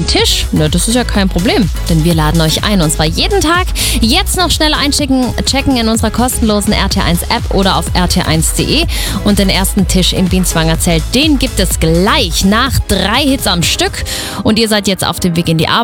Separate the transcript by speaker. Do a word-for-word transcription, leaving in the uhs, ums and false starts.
Speaker 1: Tisch? Na, das ist ja kein Problem, denn wir laden euch ein und zwar jeden Tag. Jetzt noch schnell einschicken, checken in unserer kostenlosen R T eins App oder auf r t eins punkt de und den ersten Tisch in Bienzwangerzelt, den gibt es gleich nach drei Hits am Stück und ihr seid jetzt auf dem Weg in die Arbeit.